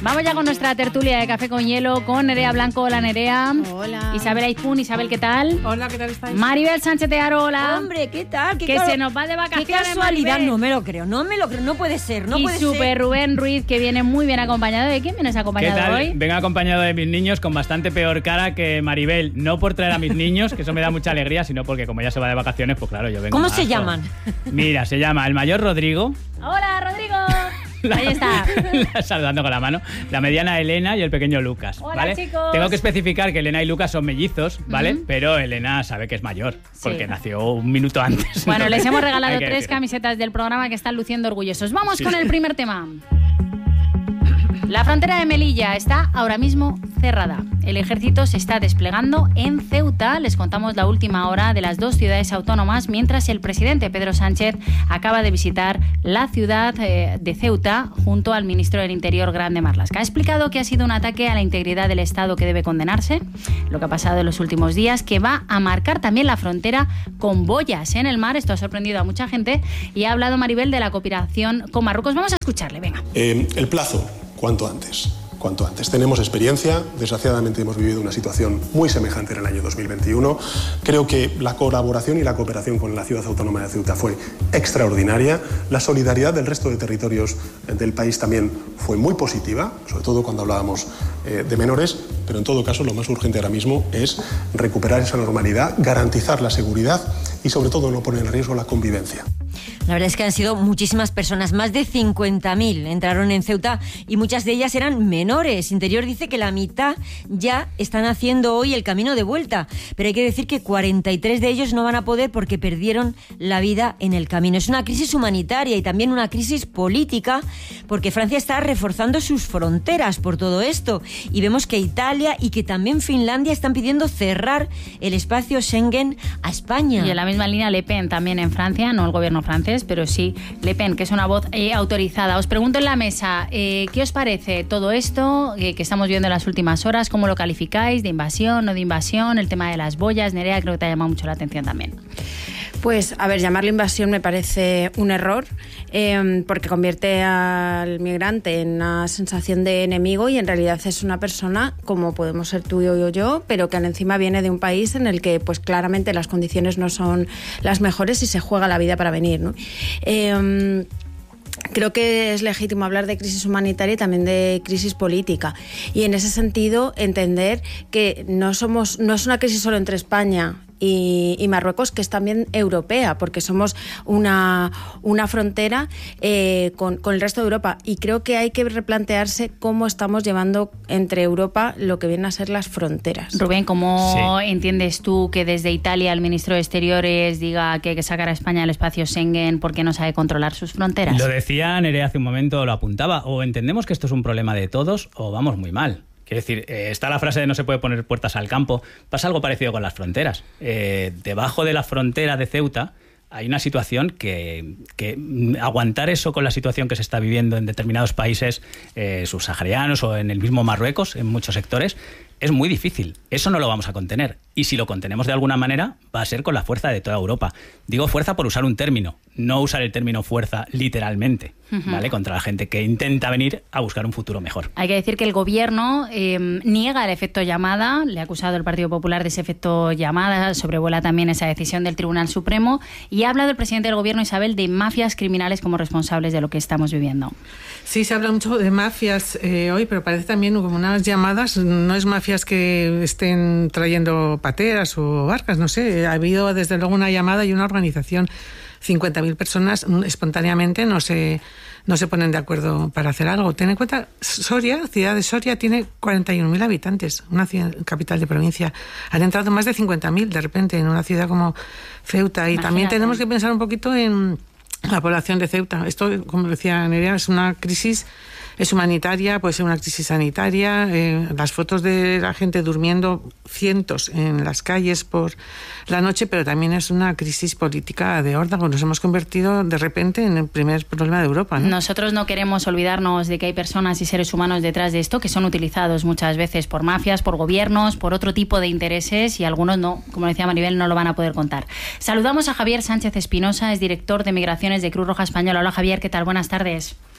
Vamos ya con nuestra tertulia de Café con Hielo con Nerea Blanco. Hola, Nerea. Hola. Isabel Aizpun. Isabel, ¿qué tal? Hola, ¿qué tal estáis? Maribel Sánchez de Aro, hola. Hombre, ¿qué tal? Que se nos va de vacaciones. Qué casualidad, Maribel. no me lo creo, no puede ser, no y puede super ser. Rubén Ruiz, que viene muy bien acompañado. ¿De quién vienes acompañado ¿Qué tal? hoy? Vengo acompañado de mis niños con bastante peor cara que Maribel. No por traer a mis niños, que eso me da mucha alegría, sino porque como ella se va de vacaciones, pues claro, yo vengo. ¿Cómo más, se llaman? Mira, se llama el mayor Rodrigo. Hola, Rodrigo. Ahí está. Saludando con la mano. La mediana Elena y el pequeño Lucas. Hola, ¿vale? chicos. Tengo que especificar que Elena y Lucas son mellizos, ¿vale? Pero Elena sabe que es mayor, porque nació un minuto antes. Bueno, Entonces, les hemos regalado hay que 3 decirlo. camisetas del programa que están luciendo orgullosos. Vamos con el primer tema. La frontera de Melilla está ahora mismo cerrada. El ejército se está desplegando en Ceuta. Les contamos la última hora de las 2 ciudades autónomas, mientras el presidente Pedro Sánchez acaba de visitar la ciudad de Ceuta junto al ministro del Interior, Grande Marlaska. Ha explicado que ha sido un ataque a la integridad del Estado que debe condenarse, lo que ha pasado en los últimos días, que va a marcar también la frontera con boyas en el mar. Esto ha sorprendido a mucha gente y ha hablado Maribel de la cooperación con Marruecos. Vamos a escucharle, venga. El plazo. Cuanto antes. Tenemos experiencia, desgraciadamente hemos vivido una situación muy semejante en el año 2021. Creo que la colaboración y la cooperación con la ciudad autónoma de Ceuta fue extraordinaria. La solidaridad del resto de territorios del país también fue muy positiva, sobre todo cuando hablábamos de menores, pero en todo caso lo más urgente ahora mismo es recuperar esa normalidad, garantizar la seguridad y sobre todo no poner en riesgo la convivencia. La verdad es que han sido muchísimas personas, más de 50.000 entraron en Ceuta y muchas de ellas eran menores. Interior dice que la mitad ya están haciendo hoy el camino de vuelta, pero hay que decir que 43 de ellos no van a poder porque perdieron la vida en el camino. Es una crisis humanitaria y también una crisis política porque Francia está reforzando sus fronteras por todo esto y vemos que Italia y que también Finlandia están pidiendo cerrar el espacio Schengen a España. Y en la misma línea Le Pen también en Francia, no el gobierno francés, pero sí Le Pen, que es una voz autorizada. Os pregunto en la mesa, ¿qué os parece todo esto que estamos viendo en las últimas horas? ¿Cómo lo calificáis? ¿De invasión, no de invasión? El tema de las boyas, Nerea, creo que te ha llamado mucho la atención también. Pues, a ver, llamarle invasión me parece un error, porque convierte al migrante en una sensación de enemigo y en realidad es una persona como podemos ser tú o yo, pero que encima viene de un país en el que pues claramente las condiciones no son las mejores y se juega la vida para venir, ¿no? Creo que es legítimo hablar de crisis humanitaria y también de crisis política. Y en ese sentido, entender que no es una crisis solo entre España y Marruecos, que es también europea, porque somos una frontera con el resto de Europa. Y creo que hay que replantearse cómo estamos llevando entre Europa lo que vienen a ser las fronteras. Rubén, ¿cómo entiendes tú que desde Italia el ministro de Exteriores diga que hay que sacar a España del espacio Schengen porque no sabe controlar sus fronteras? Lo decía Nerea hace un momento, lo apuntaba. O entendemos que esto es un problema de todos o vamos muy mal. Quiero decir, está la frase de no se puede poner puertas al campo. Pasa algo parecido con las fronteras. Debajo de la frontera de Ceuta hay una situación que aguantar eso con la situación que se está viviendo en determinados países subsaharianos o en el mismo Marruecos, en muchos sectores, es muy difícil. Eso no lo vamos a contener. Y si lo contenemos de alguna manera, va a ser con la fuerza de toda Europa. Digo fuerza por usar un término, no usar el término fuerza literalmente, ¿vale? Contra la gente que intenta venir a buscar un futuro mejor. Hay que decir que el gobierno niega el efecto llamada, le ha acusado el Partido Popular de ese efecto llamada, sobrevuela también esa decisión del Tribunal Supremo y ha hablado el presidente del gobierno, Isabel, de mafias criminales como responsables de lo que estamos viviendo. Sí, se habla mucho de mafias hoy, pero parece también como unas llamadas, no es mafias que estén trayendo pateras o barcas, no sé, ha habido desde luego una llamada y una organización. 50.000 personas espontáneamente no se ponen de acuerdo para hacer algo. Ten en cuenta, Soria, ciudad de Soria, tiene 41.000 habitantes, una ciudad capital de provincia. Han entrado más de 50.000 de repente en una ciudad como Ceuta. Y Imagínate. También tenemos que pensar un poquito en la población de Ceuta. Esto, como decía Nerea, es una crisis, es humanitaria, puede ser una crisis sanitaria. Las fotos de la gente durmiendo, cientos en las calles por la noche, pero también es una crisis política de órdago. Nos hemos convertido de repente en el primer problema de Europa, ¿no? Nosotros no queremos olvidarnos de que hay personas y seres humanos detrás de esto que son utilizados muchas veces por mafias, por gobiernos, por otro tipo de intereses y algunos no, como decía Maribel, no lo van a poder contar. Saludamos a Javier Sánchez Espinosa, es director de Migraciones de Cruz Roja Española. Hola Javier, ¿qué tal? Buenas tardes.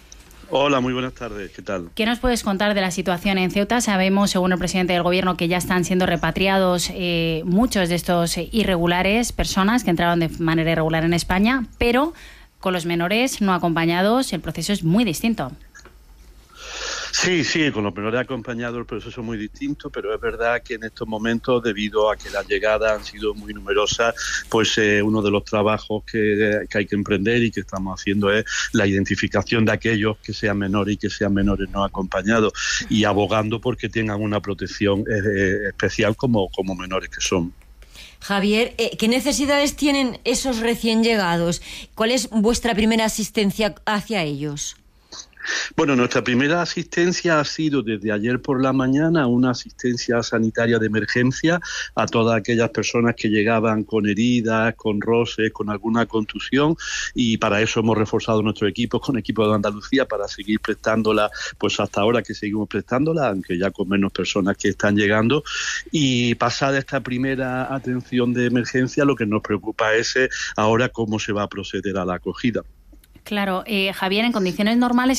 Hola, muy buenas tardes, ¿qué tal? ¿Qué nos puedes contar de la situación en Ceuta? Sabemos, según el presidente del gobierno, que ya están siendo repatriados muchos de estos irregulares, personas que entraron de manera irregular en España, pero con los menores no acompañados el proceso es muy distinto. Sí, con los menores acompañados el proceso es muy distinto, pero es verdad que en estos momentos, debido a que las llegadas han sido muy numerosas, pues uno de los trabajos que hay que emprender y que estamos haciendo es la identificación de aquellos que sean menores y que sean menores no acompañados, y abogando porque tengan una protección especial como menores que son. Javier, ¿qué necesidades tienen esos recién llegados? ¿Cuál es vuestra primera asistencia hacia ellos? Bueno, nuestra primera asistencia ha sido desde ayer por la mañana una asistencia sanitaria de emergencia a todas aquellas personas que llegaban con heridas, con roces, con alguna contusión, y para eso hemos reforzado nuestro equipo con equipo de Andalucía para seguir prestándola, pues hasta ahora que seguimos prestándola, aunque ya con menos personas que están llegando. Y pasada esta primera atención de emergencia, lo que nos preocupa es ahora cómo se va a proceder a la acogida. Claro, Javier, en condiciones normales